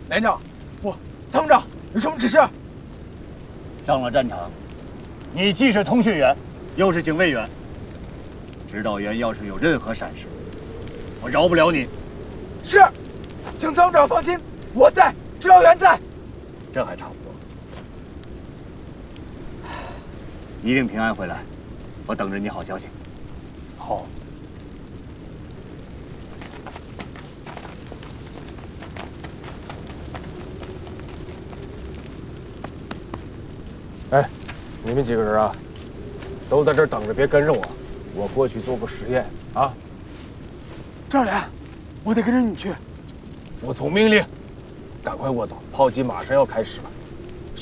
连长，参谋长，有什么指示？ 上了战场，你既是通讯员，又是警卫员。指导员要是有任何闪失，我饶不了你。 是，请参谋长放心，我在，指导员在。 这还差不多。一定平安回来，我等着你好消息。 好。哎，你们几个人啊，都在这儿等着，别跟着我。我过去做个实验啊。赵连，我得跟着你去。服从命令，赶快卧倒，炮击马上要开始了。